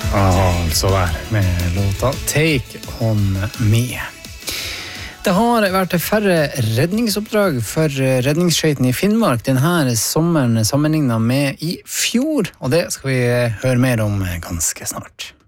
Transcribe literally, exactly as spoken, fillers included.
Altså der med låta Take On Me. Det har vært færre redningsoppdrag for redningsskøyten i Finnmark denne sommeren sammenlignet med i fjor, og det skal vi høre mer om ganske snart.